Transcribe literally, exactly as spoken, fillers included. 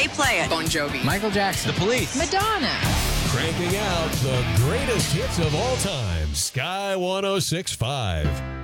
play it. Bon Jovi. Michael Jackson. The Police. Madonna. Cranking out the greatest hits of all time. Sky one oh six point five.